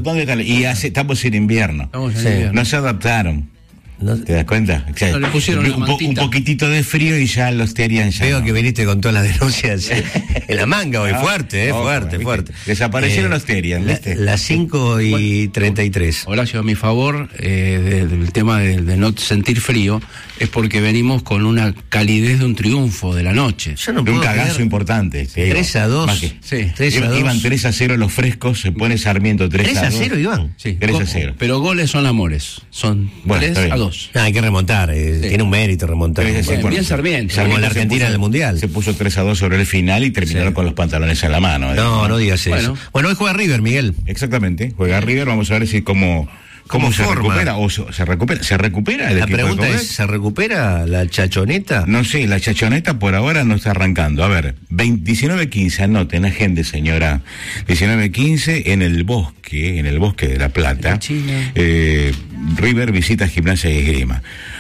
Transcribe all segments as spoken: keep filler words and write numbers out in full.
montón de calor. Y hace, estamos en invierno. Estamos en sí. invierno. No se adaptaron. No, ¿te das cuenta? O sea, no, le pusieron un, po, un poquitito de frío y ya los te harían ya. Veo no. que viniste con todas las denuncias en la manga hoy, fuerte, eh, oh, fuerte, ¿viste? fuerte. Desaparecieron eh, los Terian, ¿viste? Las cinco y treinta y tres. Horacio, a mi favor, eh, de, del tema de, de no sentir frío, es porque venimos con una calidez de un triunfo de la noche. Yo no de un cagazo importante. tres a dos. Sí. tres a dos. Iban tres a cero los frescos, se pone Sarmiento tres a cero, Iván. Sí, tres a cero. Pero goles son amores. Son bueno, tres a dos. Ah, hay que remontar, eh, sí. Tiene un mérito remontar. Bien, bueno, bien Sarmiento. Como la Argentina puso, en el Mundial. Se puso tres a dos sobre el final y terminaron sí. con los pantalones en la mano. ¿eh? No, no digas bueno. eso. Bueno, hoy juega River, Miguel. Exactamente, juega River, vamos a ver si cómo... ¿Cómo, ¿Cómo se forma? recupera? ¿O se, se recupera? ¿Se recupera el La equipo pregunta de es, ¿se recupera la chachoneta? No sé, la chachoneta por ahora no está arrancando. A ver, diecinueve quince, anoten, agende, señora. diecinueve quince en el bosque, en el bosque de La Plata. Eh, River visita Gimnasia y Esgrima.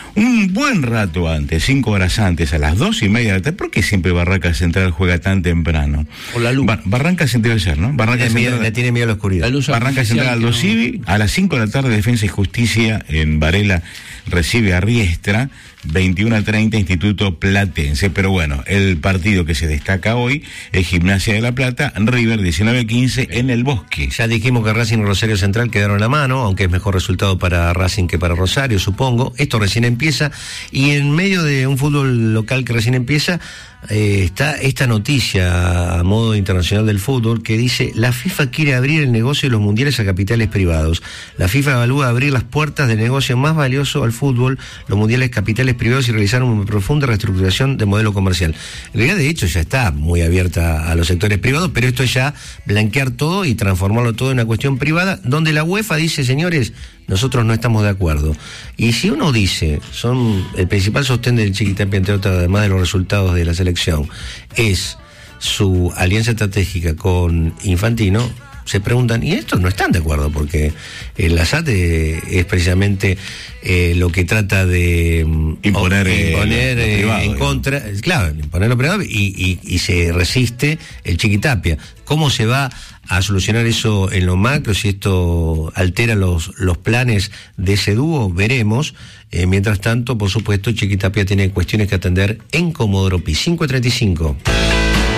Un buen rato antes, cinco horas antes, a las dos y media de la tarde. ¿Por qué siempre Barrancas Central juega tan temprano? Por la luz. Bar Barrancas Central debe ser, ¿no? Barrancas le, Central, le tiene miedo a la oscuridad. La Barrancas Central Aldo Civi, a las cinco de la tarde, Defensa y Justicia en Varela recibe a Riestra, veintiuno a treinta, Instituto Platense. Pero bueno, el partido que se destaca hoy es Gimnasia de La Plata, River diecinueve quince en el Bosque. Ya dijimos que Racing y Rosario Central quedaron a mano, aunque es mejor resultado para Racing que para Rosario, supongo. Esto recién empieza, y en medio de un fútbol local que recién empieza, eh, está esta noticia a modo internacional del fútbol que dice: la FIFA quiere abrir el negocio de los mundiales a capitales privados. La FIFA evalúa abrir las puertas del negocio más valioso al fútbol, los mundiales capitales privados, y realizar una profunda reestructuración del modelo comercial. En realidad, de hecho, ya está muy abierta a los sectores privados, pero esto es ya blanquear todo y transformarlo todo en una cuestión privada, donde la UEFA dice: señores, nosotros no estamos de acuerdo. Y si uno dice, son el principal sostén del Chiquitapia, entre otras, además de los resultados de la selección, es su alianza estratégica con Infantino, se preguntan, y estos no están de acuerdo, porque el ASAT eh, es precisamente eh, lo que trata de imponer, o, imponer eh, eh, privado, en digamos. contra, claro, imponer lo privado, y, y, y se resiste el Chiquitapia. ¿Cómo se va a solucionar eso en lo macro? Si esto altera los, los planes de ese dúo, veremos. Eh, mientras tanto, por supuesto, Chiquitapia tiene cuestiones que atender en Comodoro Pi. cinco treinta y cinco.